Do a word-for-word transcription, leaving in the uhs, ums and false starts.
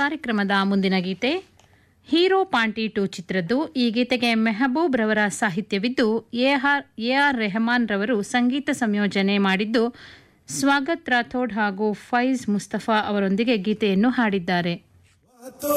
ಕಾರ್ಯಕ್ರಮದ ಮುಂದಿನ ಗೀತೆ hero ಪಾಂಟಿ to ಚಿತ್ರದ್ದು. ಈ ಗೀತೆಗೆ ಮೆಹಬೂಬ್ ರವರ ಸಾಹಿತ್ಯವಿದ್ದು A R A R Rahman ರವರು ಸಂಗೀತ ಸಂಯೋಜನೆ ಮಾಡಿದ್ದು, ಸ್ವಾಗತ್ ರಾಥೋಡ್ ಹಾಗೂ ಫೈಜ್ ಮುಸ್ತಫಾ ಅವರೊಂದಿಗೆ ಗೀತೆಯನ್ನು ಹಾಡಿದ್ದಾರೆ.